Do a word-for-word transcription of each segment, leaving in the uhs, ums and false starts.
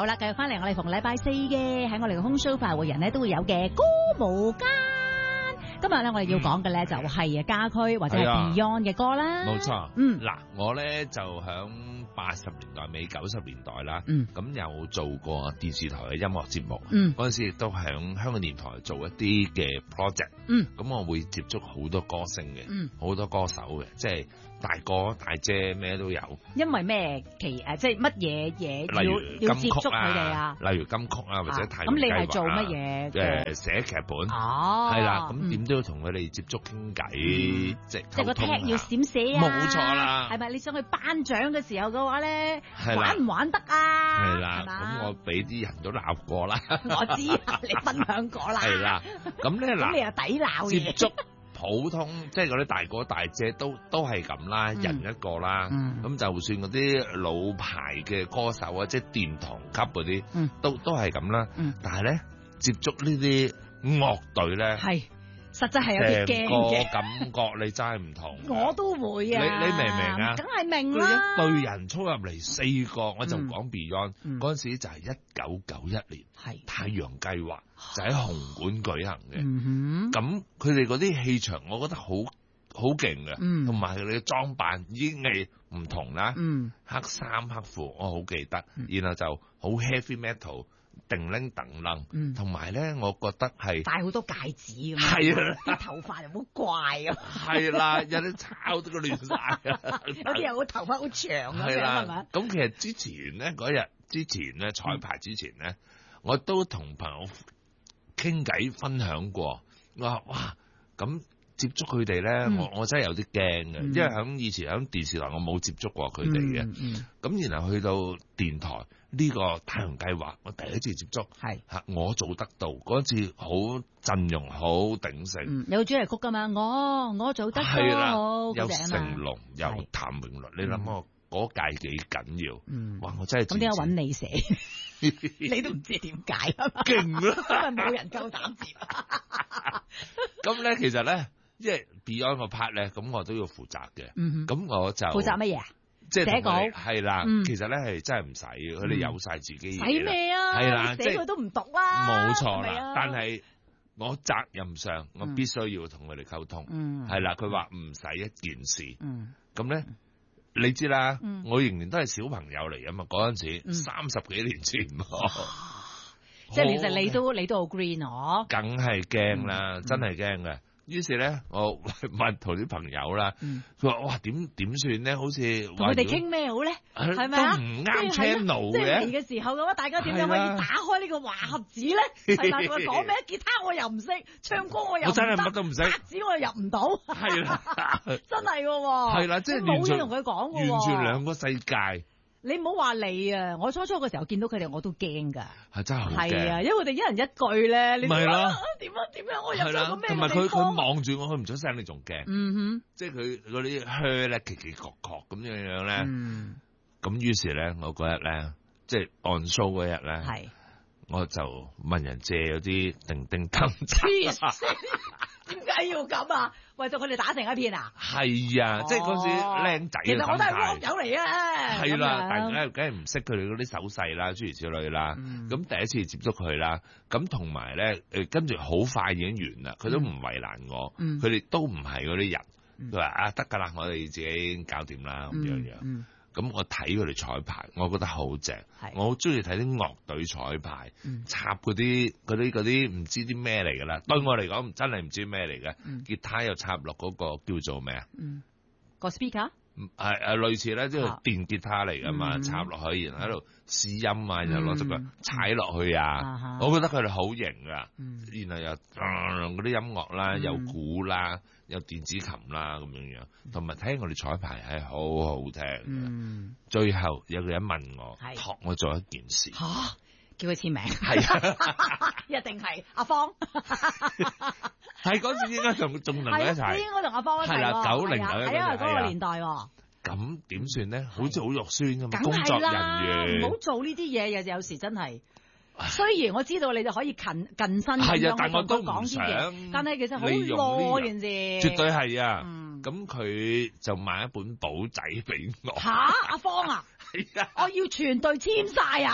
好啦，繼續翻嚟，我哋逢禮拜四嘅喺我哋嘅 Home Show 快活人咧都會有嘅歌無間。今日咧我哋要講嘅咧就係啊家駒或者係 Beyond 嘅歌啦。 冇錯， 嗯， 嗱，我咧就響八十年代尾九十年代啦， 嗯， 咁有做過電視台嘅音樂節目， 嗯， 嗰陣時亦都響香港電台做一啲嘅 project， 嗯， 咁我會接觸好多歌星嘅， 嗯， 好多歌手嘅，即係大哥大姐咩都有。 因為咩其誒即係乜嘢嘢例如要要金曲接觸佢哋啊？ 例如金曲啊，或者太陽咁你係計劃啊做乜嘢嘅？ 誒寫劇本， 哦， 係啦，咁點嗯都要同佢哋接觸傾偈，即係即係個溝通 tag 要下。 閃寫啊！ 冇錯啦係咪你想去頒獎嘅時候嘅話咧， 係啦玩唔玩得啊？ 係啦， 係嘛咁我俾啲人都鬧過啦。 我知啊，你分享過啦。 係啦，咁咧咁你嗱， 又抵鬧嘅。 接觸普通即係嗰啲大哥大姐都都係咁啦， 嗯人一個啦。 嗯咁就算嗰啲老牌嘅歌手啊，即係殿堂級嗰啲， 嗯都都係咁啦。 嗯但係咧，接觸呢啲樂隊咧， 係實際係有啲成驚嘅。 個感覺你真係唔同。 我都會啊！ 你你明唔明啊梗係明佢啦。 一隊人衝入嚟四個，我就嗯講 Beyond 嗯嗰陣時就係一九九一年係太陽計劃就喺紅館舉行嘅。 嗯哼， 咁佢哋嗰啲氣場，我覺得好好勁嘅， 嗯同埋佢哋嘅裝扮已經係唔同啦。 嗯黑衫黑褲，我好記得， 嗯然後就好 heavy metal，定拎鄧楞， 嗯同埋咧，我覺得係戴好多戒指咁樣， 係啊啲頭髮又好怪啊， 係啦，有啲抄得個亂晒啊， 有啲人個頭髮好長咁樣係係啦咪？。 咁其實之前咧嗰日之前咧彩排之前咧，我都同朋友傾偈分享過，我話哇咁。接觸佢哋咧， 嗯我我真係有啲驚嘅， 嗯因為響以前響電視台我冇接觸過佢哋嘅， 嗯嗯咁然後去到電台呢個太陽計劃，我第一次接觸， 係嚇我做得到，嗰次好陣容好鼎盛， 嗯有主題曲噶嘛？我我做得係啦， 好有嗰隻啊嘛。 成龍，有係譚詠麟，你諗下嗰屆幾緊要？ 嗯哇！我真係咁點解揾你寫？你都唔知點解啊嘛？ 勁啦！ 因為冇人夠膽接。 咁咧，其實咧，因為 Beyond 個 part 咧，咁我都要負責嘅。 嗯哼， 咁我就負責乜嘢啊？ 即係寫稿係啦。 嗯其實咧係真係唔使嘅，佢哋有晒自己嘢啦。 使咩啊？ 係啦，即係寫佢都唔讀啦。 冇錯係咪啊。 啦但係我責任上，我必須要同佢哋溝通。 嗯係啦，佢話唔使一件事。 嗯咁咧，你知啦， 嗯我仍然都係小朋友嚟啊嘛。嗰陣時嗯三十幾年前喎， 即係其實你都你都好 green 嗬。 梗係驚啦， 嗯真係驚嘅。於是咧，我問同啲朋友啦， 嗯佢話：哇，點點算咧？好似同佢哋傾咩好咧？ 係係咪啊？ 都唔啱即係 channel 即係嚟嘅。 嘅時候嘅話，大家點樣可以係啦打開呢個華盒子咧？係啦，佢話講咩？吉他我又唔識，唱歌我又唔我真係得乜都唔識拍子我又入唔到。 係啦， 真係嘅喎。 係啦，即係冇完全嘢同佢講嘅喎。 完全兩個世界， 你唔好話你啊！我初初嘅時候見到佢哋，我都驚㗎。 係真係好係啊， 驚。 因為佢哋一人一句咧，你咪係咯啊點啊點啊！我入係啦咗個，咩同埋佢佢嘅地方？ 望住我，佢唔出聲，你仲驚。 嗯即係佢嗰啲靴咧，奇奇角角咁樣樣哼， 咧。 嗯， 咁於是咧，我嗰日咧，即係 on show 嗰日咧， 係。 我就問人借嗰啲叮叮燈黐仔。 線，點解要咁啊？為咗佢哋打成一片啊？ 係啊，即係嗰時僆仔嘅其實我都係心 rock 態。 友嚟啊！ 係啦， 咁樣大家梗係唔識佢哋嗰啲手勢啦，諸如此類啦。 嗯咁第一次接觸佢啦，咁同埋咧，誒跟住好快已經完啦，佢都唔為難我， 嗯佢哋都唔係嗰啲人， 嗯佢話啊得㗎啦，我哋自己搞掂啦咁樣樣。 嗯咁我睇佢哋彩排，我覺得好正係， 我好中意睇啲樂隊彩排， 嗯插嗰啲嗰啲嗰啲唔知啲咩嚟㗎啦。對我嚟講，真係唔知咩嚟嘅。 嗯吉他又插落嗰個叫做咩啊？ 嗯，個 speaker 係誒類似咧，即係啊電吉他嚟㗎嘛， 嗯插落去，然後喺度試音啊，然後攞隻腳嗯踩落去啊啊哈， 我覺得佢哋好型啊。 嗯然後又嗰啲音樂啦， 嗯有鼓啦，有電子琴啦咁樣樣，同埋睇我哋彩排係好好聽嘅。 嗯最後有個人問我， 係託我做一件事， 嚇，叫佢簽名， 係啊， 一定係阿芳， 係嗰時應該仲仲能夠一係齊， 應該同阿芳一齊係啦喎九零後嘅係啊係啊，嗰係啊個年代喎， 咁點算咧？好似好肉酸咁， 梗工作係啦， 人員唔好做呢啲嘢，有有時真係。雖然我知道你哋可以近近身咁係啊樣但我都唔講啲想嘢，但係其實好利用呢攞樣件事， 絕對係啊。 嗯咁佢就買一本簿仔俾我， 吓阿芳啊， 係啊， 我要全隊簽晒啊！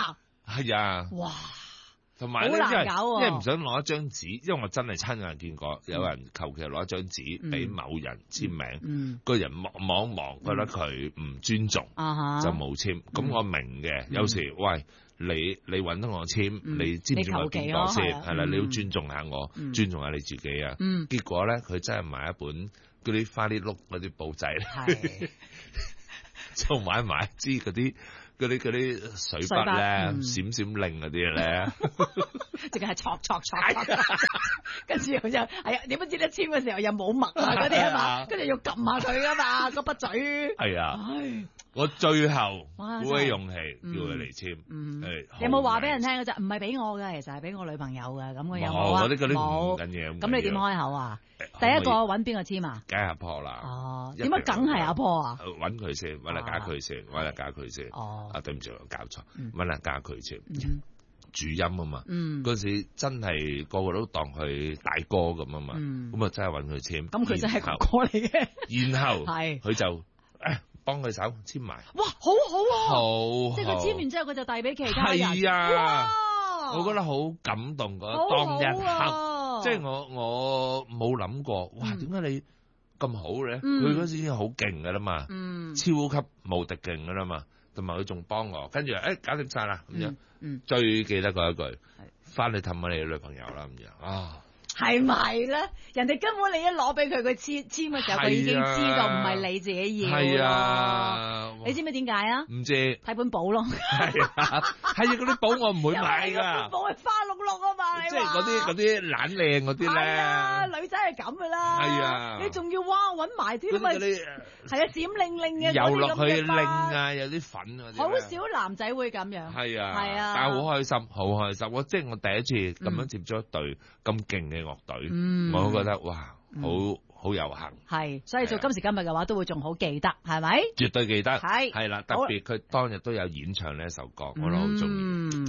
係啊， 哇！ 同埋咧，因為好難搞喎因為唔想攞一張紙，因為我真係親眼見過有人求其攞一張紙俾某人簽名， 嗯， 個人望望望，覺得佢唔尊重， 啊哈， 就冇簽。咁我明嘅，有時喂你你揾得我簽， 嗯你知唔知我邊個先？ 你求其咯係啦， 係啊你要尊重下我， 嗯尊重下你自己啊。 嗯， 結果咧，佢真係買一本嗰啲花呢碌嗰啲簿仔， 係就買埋一支嗰啲嗰啲嗰啲水水筆筆咧， 嗯閃閃令嗰啲咧。 淨係戳戳戳，跟住又係啊，點不知咧簽嘅時候又冇墨啊嗰啲啊嘛，跟住要撳下佢啊嘛，嗰筆嘴。 係啊， 唉， 我最後哇鼓起勇氣真係叫佢嚟簽。 嗯， 誒有冇話俾人聽嘅啫？唔係俾我嘅，其實係俾我女朋友嘅。咁佢有冇啊？ 嗰啲嗰啲唔冇。 緊要。 咁你點開口啊？ 誒第一個可唔揾邊個簽啊？ 可以梗係阿婆啦。 哦， 一定點解梗係阿婆啊？ 揾佢先，揾阿家佢先，揾阿家佢先。 哦， 啊，對唔住，我搞錯， 嗯揾阿家佢先。 嗯主音啊嘛， 嗯， 嗰時真係個個都當佢大哥咁啊嘛， 嗯咁啊真係揾佢簽。 咁佢真係哥哥嚟嘅。 然後係佢就誒幫佢手簽埋， 哇，好好喎！ 好， 即係佢簽完之後，佢就遞俾其他人。 係啊， 哇！ 我覺得好感動嗰好當一刻。 好啊即係我我冇諗過，哇！ 嗯點解你咁好咧？ 嗯佢嗰時已經好勁噶啦嘛， 嗯超級無敵勁噶啦嘛，同埋佢仲幫我，跟住誒搞掂晒啦咁樣。 嗯嗯， 最記得嗰一句，翻去氹下你嘅女朋友啦咁樣啊！ 係咪咧？人哋根本你一攞俾佢，佢簽簽嘅時候，佢已經知道唔係你自己要。 係啊， 你知唔知點解啊？ 唔知睇本簿咯。 係啊，係啊，嗰啲簿我唔會買本㗎， 簿係花碌碌啊嘛， 即係嗰啲嗰啲懶靚嗰啲係啊， 咧， 女仔係咁噶啦。 係啊你仲要哇揾埋添咪嗰啲嗰啲係啊，閃令令嘅遊落去令令啊，有啲粉嗰啲好咧少男仔會咁樣。 係啊， 係啊但係好開心，好開心。我即係我第一次咁樣接咗一隊咁勁嘅樂隊， 嗯我都覺得哇，好嗯好有幸。 係，所以到今時今日嘅話，都會仲好記得，係咪？ 絕對記得， 係係啦，特別佢當日都有演唱呢一首歌，我都好中意。 嗯，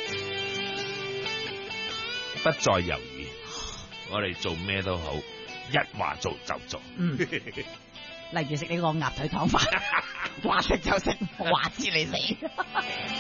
不再猶豫，我哋做咩都好，一話做就做。 嗯，例如食呢個鴨腿湯飯，話食就食，話知你死。